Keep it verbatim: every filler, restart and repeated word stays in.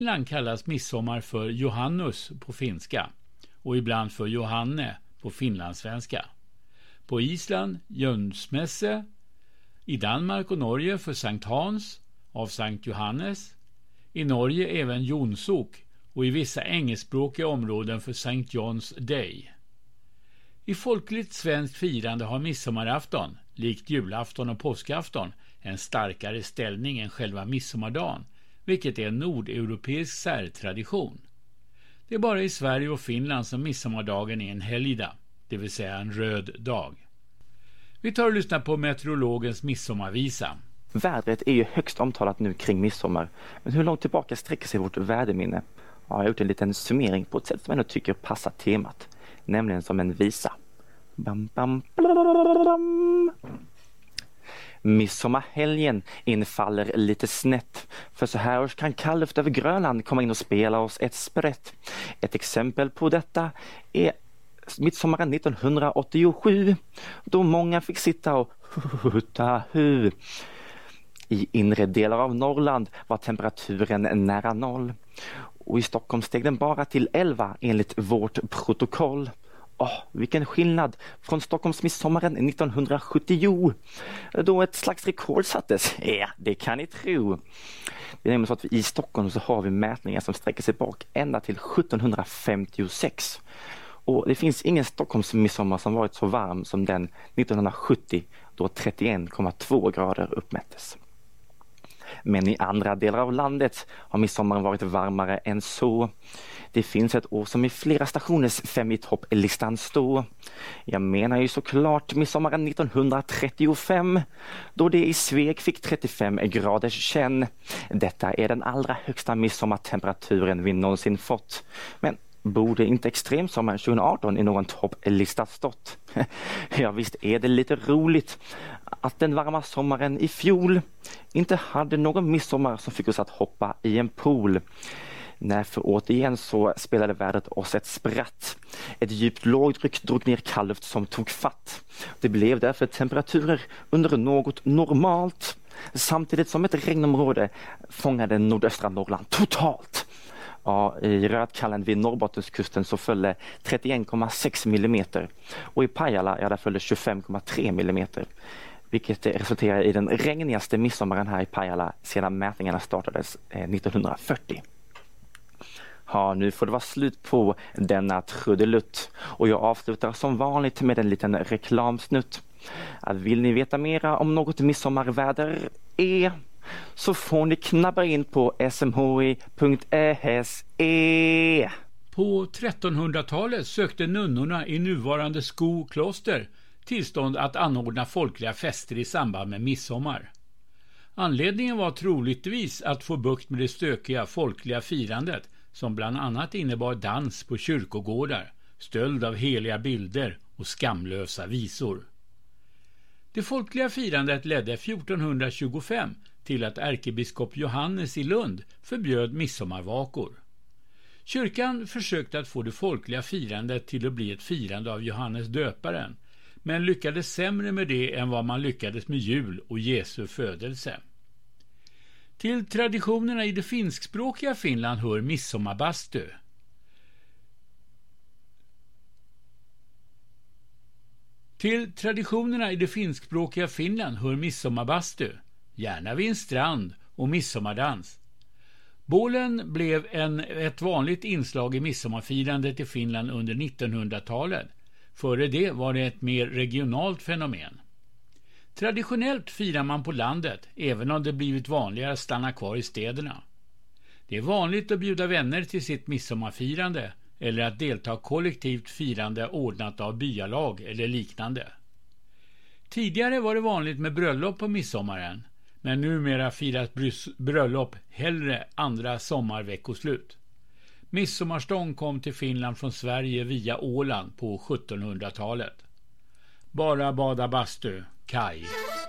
Finland kallas midsommar för Johannus på finska och ibland för Johanne på finlandssvenska. På Island Jönsmässe, i Danmark och Norge för Sankt Hans av Sankt Johannes, i Norge även Jonsok och i vissa engelskspråkiga områden för Sankt Johns Day. I folkligt svenskt firande har midsommarafton, likt julafton och påskafton, en starkare ställning än själva midsommardagen, vilket är en nordeuropeisk särtradition. Det är bara i Sverige och Finland som midsommardagen är en helgdag, det vill säga en röd dag. Vi tar och lyssnar på meteorologens midsommarvisa. Vädret är ju högst omtalat nu kring midsommar, men hur långt tillbaka sträcker sig vårt väderminne? Ja, jag har gjort en liten summering på ett sätt som jag tycker passar temat, nämligen som en visa. Bam, bam, blam. Midsommarhelgen infaller lite snett, för så här års kan kalluft över Grönland komma in och spela oss ett sprätt. Ett exempel på detta är midsommaren nittonhundraåttiosju, då många fick sitta och hutta hu. I inre delar av Norrland var temperaturen nära noll, och i Stockholm steg den bara till elva enligt vårt protokoll. Åh, vilken skillnad från Stockholms midsommaren nittonhundrasjuttio, då ett slags rekord sattes. Ja, det kan ni tro. Det är nämligen så att vi i Stockholm så har vi mätningar som sträcker sig bak ända till sjuttonhundrafemtiosex. Och det finns ingen Stockholms midsommar som varit så varm som den nittonhundrasjuttio, då trettioen komma två grader uppmättes. Men i andra delar av landet har midsommaren varit varmare än så. Det finns ett år som i flera stationers fem i topp-listan står. Jag menar ju såklart midsommaren nittonhundratrettiofem, då det i Sveg fick trettiofem graders känn. Detta är den allra högsta midsommartemperaturen vi någonsin fått. Men borde inte extremsommaren tjugoarton i någon topplista stått? Ja, visst är det lite roligt att den varma sommaren i fjol inte hade någon midsommar som fick oss att hoppa i en pool. Nej, för återigen så spelade vädret oss ett spratt. Ett djupt lågtryck drog ner kallluft som tog fatt. Det blev därför temperaturer under något normalt, samtidigt som ett regnområde fångade nordöstra Norrland totalt. Ja, i Rödkallen vid Norrbottenskusten så följde trettioen komma sex millimeter, och i Pajala ja, där följde tjugofem komma tre millimeter, vilket resulterar i den regnigaste midsommaren här i Pajala sedan mätningarna startades eh, nittonhundrafyrtio. Ja, nu får det vara slut på denna trudelutt, och jag avslutar som vanligt med en liten reklamsnutt. Vill ni veta mera om något midsommarväder är, så får ni knabba in på s m h i punkt s e. På trettonhundratalet sökte nunnorna i nuvarande Sko kloster tillstånd att anordna folkliga fester i samband med midsommar. Anledningen var troligtvis att få bukt med det stökiga folkliga firandet, som bland annat innebar dans på kyrkogårdar, stöld av heliga bilder och skamlösa visor. Det folkliga firandet ledde fjortonhundratjugofem till att ärkebiskop Johannes i Lund förbjöd midsommarvakor. Kyrkan försökte att få det folkliga firandet till att bli ett firande av Johannes döparen, men lyckades sämre med det än vad man lyckades med jul och Jesu födelse. Till traditionerna i det finskspråkiga Finland hör midsommarbastu. Till traditionerna i det finskspråkiga Finland hör midsommarbastu, gärna vid en strand, och midsommardans. Bålen blev en, ett vanligt inslag i midsommarfirandet i Finland under nittonhundratalet. Före det var det ett mer regionalt fenomen. Traditionellt firar man på landet, även om det blivit vanligare att stanna kvar i städerna. Det är vanligt att bjuda vänner till sitt midsommarfirande eller att delta kollektivt firande ordnat av byalag eller liknande. Tidigare var det vanligt med bröllop på midsommaren, men numera firas bröllop hellre andra sommarveckoslut. Midsommarstång kom till Finland från Sverige via Åland på sjuttonhundratalet. Bara bada bastu, Kaj.